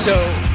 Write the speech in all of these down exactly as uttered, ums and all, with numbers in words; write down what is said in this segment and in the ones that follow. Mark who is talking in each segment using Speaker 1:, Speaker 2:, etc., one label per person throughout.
Speaker 1: So,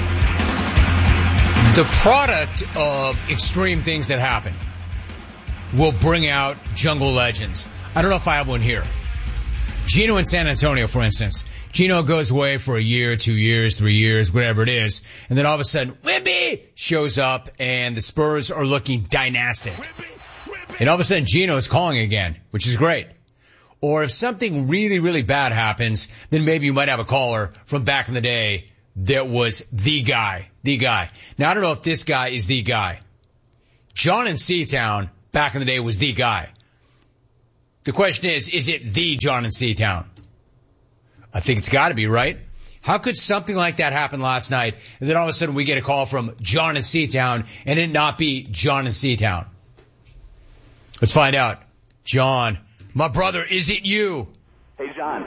Speaker 1: the product of extreme things that happen will bring out jungle legends. I don't know if I have one here. Gino in San Antonio, for instance. Gino goes away for a year, two years, three years, whatever it is, and then all of a sudden, Wimby shows up, and the Spurs are looking dynastic. And all of a sudden, Gino is calling again, which is great. Or if something really, really bad happens, then maybe you might have a caller from back in the day that was the guy, the guy. Now, I don't know if this guy is the guy. John in Seatown back in the day was the guy. The question is, is it the John in Seatown? I think it's got to be, right? How could something like that happen last night, and then all of a sudden we get a call from John in Seatown, and it not be John in Seatown? Let's find out. John, my brother, is it you?
Speaker 2: Hey, John.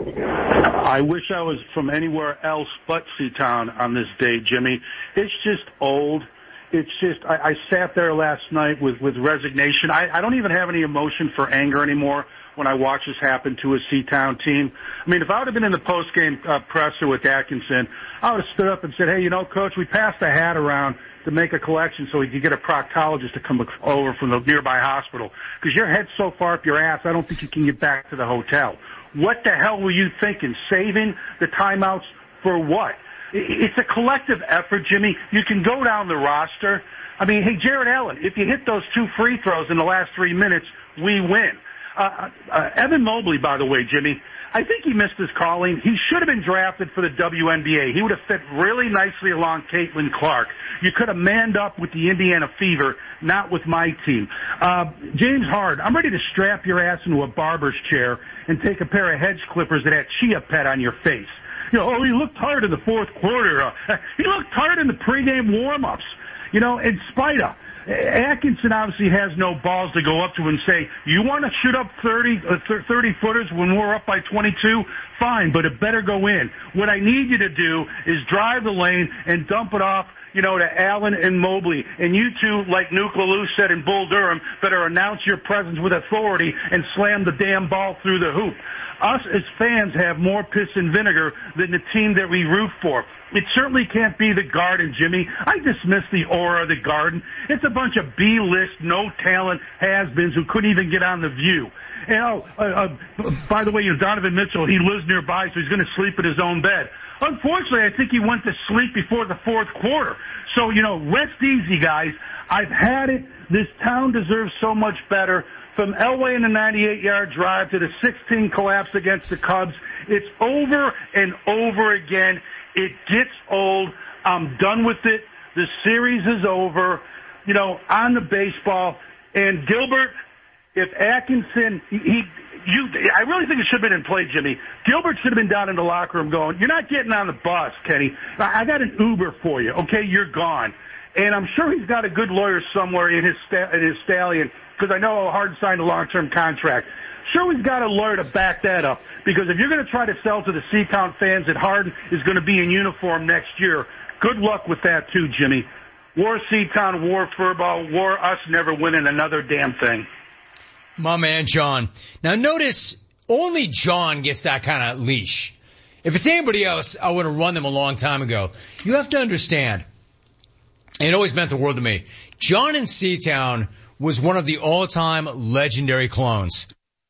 Speaker 3: I wish I was from anywhere else but Seatown on this day, Jimmy. It's just old. It's just, I, I sat there last night with, with resignation. I, I don't even have any emotion for anger anymore when I watch this happen to a Seatown team. I mean, if I would have been in the post-game uh, presser with Atkinson, I would have stood up and said, hey, you know, Coach, we passed a hat around to make a collection so we could get a proctologist to come over from the nearby hospital. Because your head's so far up your ass, I don't think you can get back to the hotel. What the hell were you thinking? Saving the timeouts for what? It's a collective effort, Jimmy. You can go down the roster. I mean, hey, Jared Allen, if you hit those two free throws in the last three minutes, we win. Uh, uh, Evan Mobley, by the way, Jimmy, I think he missed his calling. He should have been drafted for the W N B A. He would have fit really nicely along Caitlin Clark. You could have manned up with the Indiana Fever, not with my team. Uh, James Hard, I'm ready to strap your ass into a barber's chair and take a pair of hedge clippers and that Chia Pet on your face. You know, oh, he looked tired in the fourth quarter. Uh, he looked tired in the pregame warm-ups. You know, in spite of. Atkinson obviously has no balls to go up to and say, you want to shoot up thirty, uh, thirty footers when we're up by twenty-two? Fine, but it better go in. What I need you to do is drive the lane and dump it off, you know, to Allen and Mobley. And you two, like Nuke LaLue said in Bull Durham, better announce your presence with authority and slam the damn ball through the hoop. Us as fans have more piss and vinegar than the team that we root for. It certainly can't be the Garden, Jimmy. I dismiss the aura of the Garden. It's a bunch of B-list, no-talent has-beens who couldn't even get on The View. And, oh, uh, uh, by the way, you know, Donovan Mitchell, he lives nearby, so he's going to sleep in his own bed. Unfortunately, I think he went to sleep before the fourth quarter. So, you know, rest easy, guys. I've had it. This town deserves so much better. From Elway in the ninety-eight-yard drive to the sixteen collapse against the Cubs, it's over and over again. It gets old. I'm done with it. The series is over. You know, on the baseball. And Gilbert, if Atkinson, he, he you, I really think it should have been in play, Jimmy. Gilbert should have been down in the locker room going, you're not getting on the bus, Kenny. I got an Uber for you. Okay, you're gone. And I'm sure he's got a good lawyer somewhere in his sta- in his stallion, because I know Hard signed a long-term contract. Sure, he's got a lawyer to back that up, because if you're going to try to sell to the Seatown fans that Harden is going to be in uniform next year, good luck with that too, Jimmy. War Seatown, war Furball, war us never winning another damn thing.
Speaker 1: My man, John. Now notice, only John gets that kind of leash. If it's anybody else, I would have run them a long time ago. You have to understand, and it always meant the world to me, John in Seatown was one of the all-time legendary clones.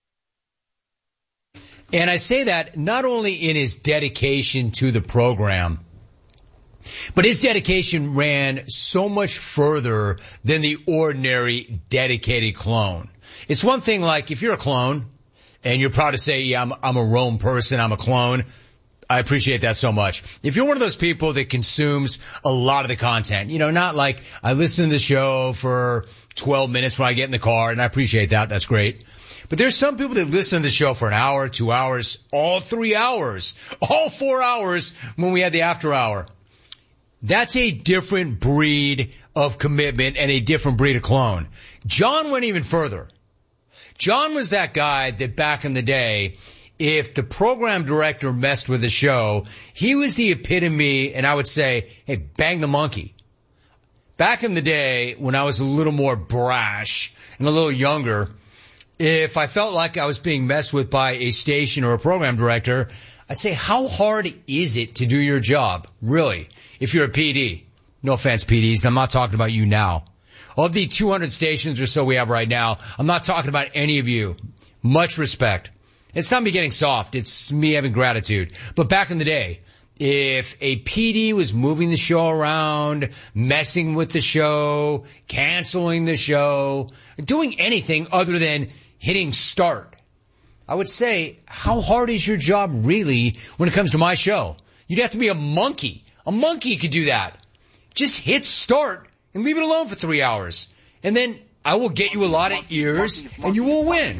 Speaker 1: And I say that not only in his dedication to the program, but his dedication ran so much further than the ordinary dedicated clone. It's one thing like if you're a clone and you're proud to say, yeah, I'm, I'm a Rome person, I'm a clone. I appreciate that so much. If you're one of those people that consumes a lot of the content, you know, not like I listen to the show for twelve minutes when I get in the car, and I appreciate that. That's great. But there's some people that listen to the show for an hour, two hours, all three hours, all four hours when we had the after hour. That's a different breed of commitment and a different breed of clone. John went even further. John was that guy that back in the day, if the program director messed with the show, he was the epitome, and I would say, hey, bang the monkey. Back in the day, when I was a little more brash and a little younger, if I felt like I was being messed with by a station or a program director, I'd say, how hard is it to do your job? Really? If you're a P D. No offense, P Ds. I'm not talking about you now. Of the two hundred stations or so we have right now, I'm not talking about any of you. Much respect. It's not me getting soft. It's me having gratitude. But back in the day, if a P D was moving the show around, messing with the show, canceling the show, doing anything other than hitting start, I would say, how hard is your job really when it comes to my show? You'd have to be a monkey. A monkey could do that. Just hit start and leave it alone for three hours. And then I will get you a lot of ears and you will win.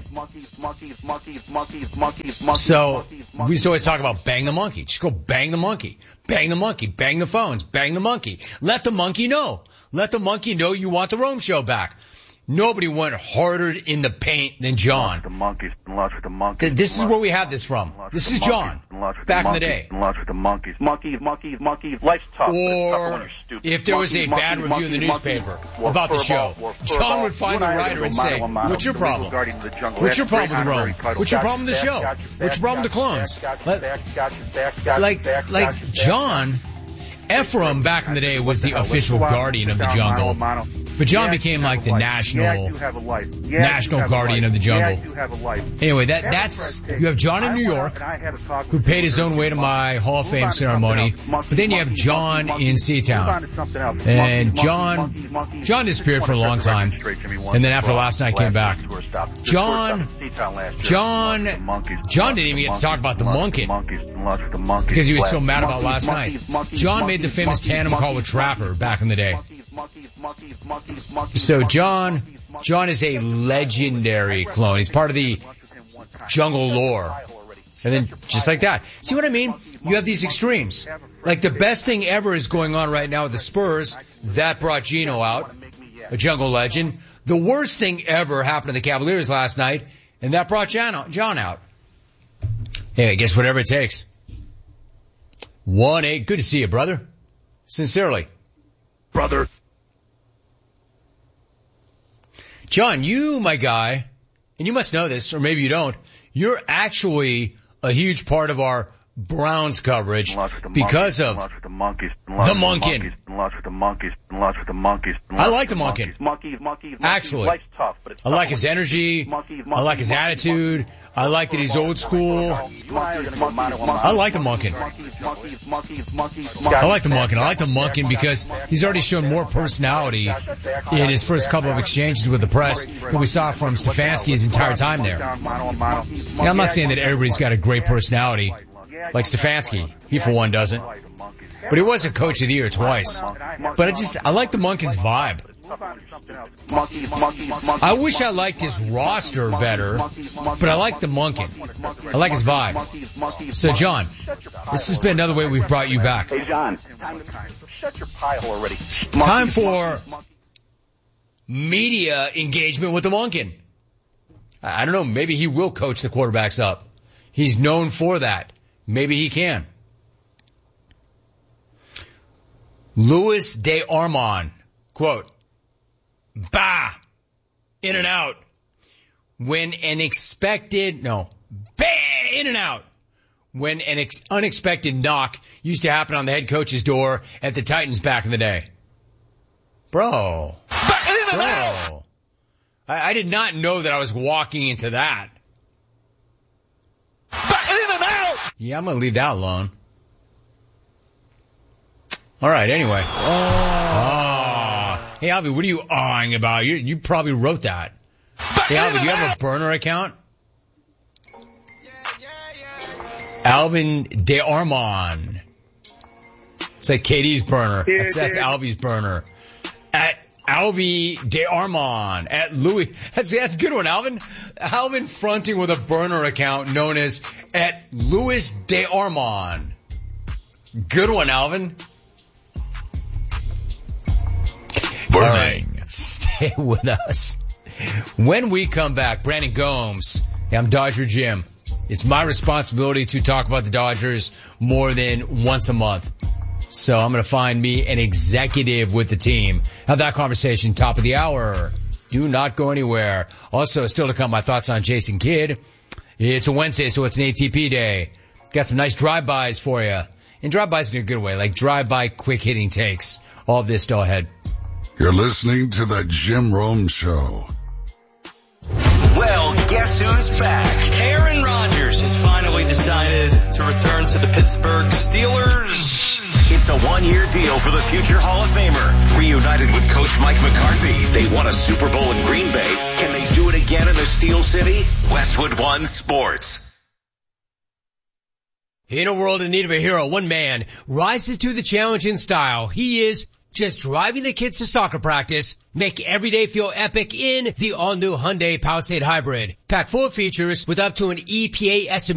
Speaker 1: So we used to always talk about bang the monkey. Just go bang the monkey. Bang the monkey. Bang the phones. Bang the monkey. Let the monkey know. Let the monkey know you want the Rome Show back. Nobody went harder in the paint than John.
Speaker 2: The monkeys, lots of the monkeys.
Speaker 1: This is where we have this from. This is John, back in the day.
Speaker 2: Lots of the monkeys. Monkeys, monkeys, monkeys. Life's tough.
Speaker 1: Or if there was a bad review in the newspaper about the show, John would find the writer and say, what's your problem? What's your problem with Rome? What's your problem with the show? What's your problem with the clones? Like, like John, Ephraim back in the day was the official guardian of the jungle. But John became like the national, national guardian of the jungle. Anyway, that, that's, you have John in New York, who paid his own way to my Hall of Fame ceremony, but then you have John in Seatown. And John, John disappeared for a long time, and then after last night came back. John, John, John didn't even get to talk about the Monkin, because he was so mad about last night. John made the famous tandem call with Trapper back in the day. So John, John is a legendary clone. He's part of the jungle lore. And then just like that. See what I mean? You have these extremes. Like the best thing ever is going on right now with the Spurs. That brought Gino out, a jungle legend. The worst thing ever happened to the Cavaliers last night, and that brought John out. Hey, I guess whatever it takes. one eight. Good to see you, brother. Sincerely.
Speaker 2: Brother.
Speaker 1: John, you, my guy, and you must know this, or maybe you don't, you're actually a huge part of our Browns coverage because of the Monkin. The Monkin. I like the Monkin. Actually, I like his energy. I like his attitude. I like that he's old school. I like the Monkin. I like the Monkin. I like the Monkin because he's already shown more personality in his first couple of exchanges with the press than we saw from Stefanski his entire time there. Yeah, I'm not saying that everybody's got a great personality like Stefanski. He, for one, doesn't. But he was a coach of the year twice. But I just, I like the Monkin's vibe. I wish I liked his roster better, but I like the Monkin. I like his vibe. So, John, this has been another way we've brought you back.
Speaker 2: Hey, John. Shut your pie hole already.
Speaker 1: Time for media engagement with the Monkin. I don't know, maybe he will coach the quarterbacks up. He's known for that. Maybe he can. Louis de Armand, quote, bah, in and out. When an expected, no, bah, in and out. When an ex- unexpected knock used to happen on the head coach's door at the Titans back in the day. Bro. Bro. I, I did not know that I was walking into that. Yeah, I'm going to leave that alone. All right, anyway. Oh. Oh. Hey, Alvin, what are you awing about? You you probably wrote that. Hey, Alvin, do you have a burner account? Yeah, yeah, yeah. Alvin de Armand. It's like K D's burner. Yeah, that's that's Alvy's burner. At Alvy de Armand. At Louis. That's, that's a good one, Alvin. Alvin fronting with a burner account known as at Louis de Armand. Good one, Alvin. Burning. Right. Stay with us. When we come back, Brandon Gomes. Hey, I'm Dodger Jim. It's my responsibility to talk about the Dodgers more than once a month. So I'm going to find me an executive with the team. Have that conversation top of the hour. Do not go anywhere. Also, still to come, my thoughts on Jason Kidd. It's a Wednesday, so it's an A T P day. Got some nice drive-bys for you. And drive-bys in a good way, like drive-by quick-hitting takes. All of this still ahead.
Speaker 4: You're listening to the Jim Rome Show.
Speaker 5: Well, guess who's back?
Speaker 6: Aaron Rodgers has finally decided to return to the Pittsburgh Steelers.
Speaker 5: It's a one-year deal for the future Hall of Famer. Reunited with Coach Mike McCarthy, they won a Super Bowl in Green Bay. Can they do it again in the Steel City? Westwood One Sports.
Speaker 1: In a world in need of a hero, one man rises to the challenge in style. He is just driving the kids to soccer practice, make every day feel epic in the all-new Hyundai Palisade Hybrid. Packed full of features with up to an E P A estimated